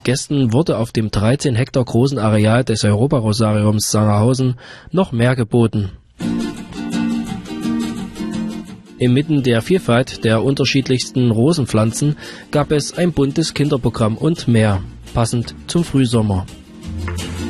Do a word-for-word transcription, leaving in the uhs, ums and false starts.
Gästen wurde auf dem dreizehn Hektar großen Areal des Europarosariums Sangerhausen noch mehr geboten. Inmitten der Vielfalt der unterschiedlichsten Rosenpflanzen gab es ein buntes Kinderprogramm und mehr, passend zum Frühsommer.